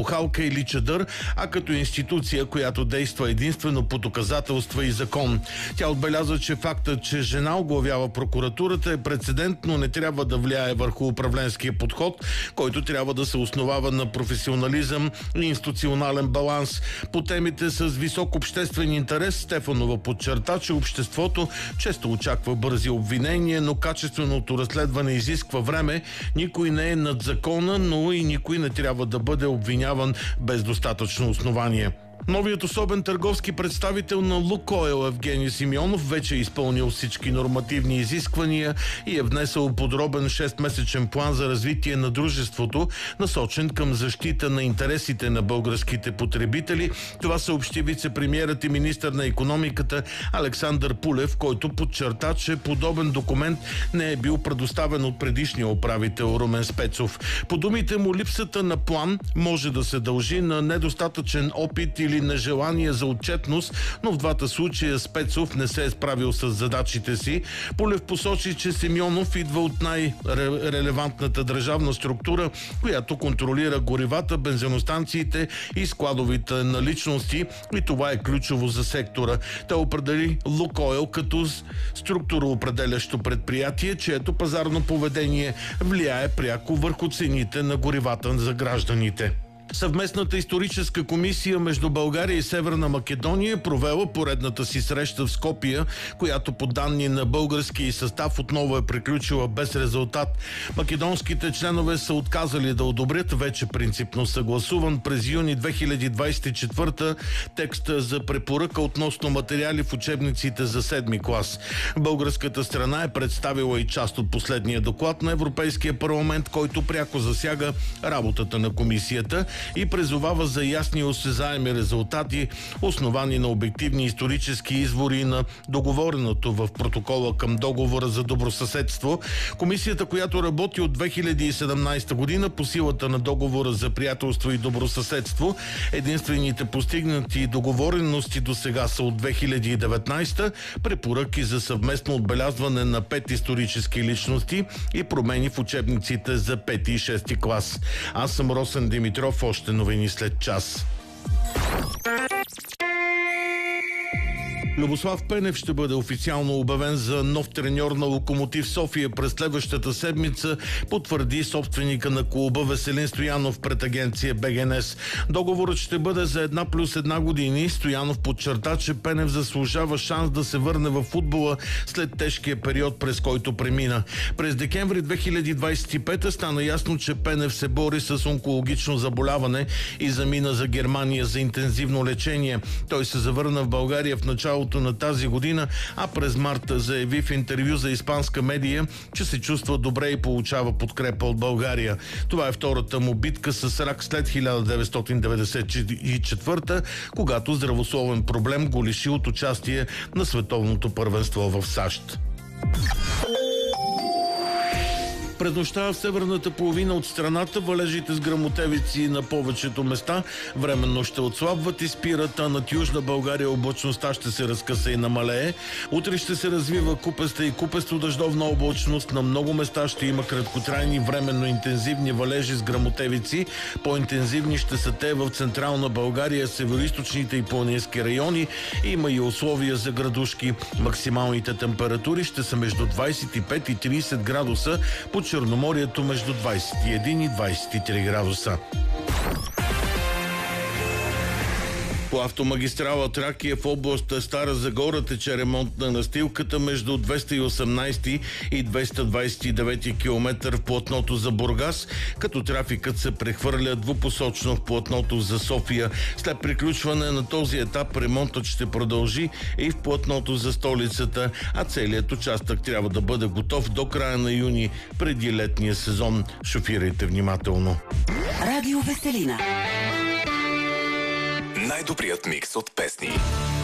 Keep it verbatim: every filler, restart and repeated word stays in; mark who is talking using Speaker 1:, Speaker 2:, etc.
Speaker 1: бухалка или чадър, а като институция, която действа единствено по доказателства и закон. Тя отбеляза, че фактът, че жена оглавява прокуратурата е прецедент, но не трябва да влияе върху управленския подход, който трябва да се основава на професионализъм и институционален баланс. По темите с висок обществен интерес Стефанова подчерта, че обществото често очаква бързи обвинения, но качественото разследване изисква време. Никой не е над закона, но и никой не трябва да бъде обвиняван без достатъчно основание. Новият особен търговски представител на Лукойл Евгений Симеонов вече е изпълнил всички нормативни изисквания и е внесъл подробен шестмесечен план за развитие на дружеството, насочен към защита на интересите на българските потребители. Това съобщи вице-премиерът и министър на икономиката Александър Пулев, който подчерта, че подобен документ не е бил предоставен от предишния управител Румен Спецов. По думите му, липсата на план може да се дължи на недостатъчен опит или нежелание за отчетност, но в двата случая Спецов не се е справил с задачите си. Пулев посочи, че Симеонов идва от най-релевантната държавна структура, която контролира горивата, бензиностанциите и складовите наличности, и това е ключово за сектора. Той определи Лукойл като структуроопределящо предприятие, чието пазарно поведение влияе пряко върху цените на горивата за гражданите. Съвместната историческа комисия между България и Северна Македония е провела поредната си среща в Скопие, която по данни на българския състав отново е приключила без резултат. Македонските членове са отказали да одобрят вече принципно съгласуван през юни две хиляди двадесет и четвърта текста за препоръка относно материали в учебниците за седми клас. Българската страна е представила и част от последния доклад на Европейския парламент, който пряко засяга работата на комисията и призовава за ясни и осезаеми резултати, основани на обективни исторически извори на договореното в протокола към договора за добросъседство. Комисията, която работи от две хиляди и седемнадесета година по силата на договора за приятелство и добросъседство, единствените постигнати договорености до сега са от две хиляди и деветнадесета, препоръки за съвместно отбелязване на пет исторически личности и промени в учебниците за пети и шести клас. Аз съм Росен Димитров. Още новини след час. Любослав Пенев ще бъде официално обявен за нов треньор на Локомотив София през следващата седмица, потвърди собственика на клуба Веселин Стоянов пред агенция БГНС. Договорът ще бъде за една плюс една години. Стоянов подчерта, че Пенев заслужава шанс да се върне в футбола след тежкия период, през който премина. През декември две хиляди двадесет и пета стана ясно, че Пенев се бори с онкологично заболяване и замина за Германия за интензивно лечение. Той се завърна в България в началото на тази година, а през март заяви в интервю за испанска медия, че се чувства добре и получава подкрепа от България. Това е втората му битка с рак след хиляда деветстотин деветдесет и четвърта, когато здравословен проблем го лиши от участие на световното първенство в САЩ. През нощта в северната половина от страната валежите с гръмотевици на повечето места временно ще отслабват и спират, а над Южна България облачността ще се разкъса и намалее. Утре ще се развива купеста и купесто дъждовна облачност. На много места ще има краткотрайни временно интензивни валежи с гръмотевици. По-интензивни ще са те в Централна България, североизточните и планински райони. Има и условия за градушки. Максималните температури ще са между двадесет и пет и тридесет градуса, по Черноморието между двадесет и един и двадесет и три градуса. По автомагистрала Тракия в област Стара Загора тече ремонт на настилката между двеста и осемнадесети и двеста двадесет и девети километър в платното за Бургас, като трафикът се прехвърля двупосочно в платното за София. След приключване на този етап ремонтът ще продължи и в платното за столицата, а целият участък трябва да бъде готов до края на юни, преди летния сезон. Шофирайте внимателно.
Speaker 2: Радио Веселина.
Speaker 3: Най-добрият микс от песни.